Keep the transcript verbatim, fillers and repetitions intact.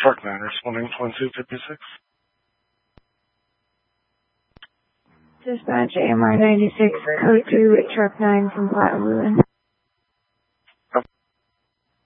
Truck nine, responding to one two fifty-six. Dispatch A M R ninety-six, code two, Truck nine from Platte Ruin.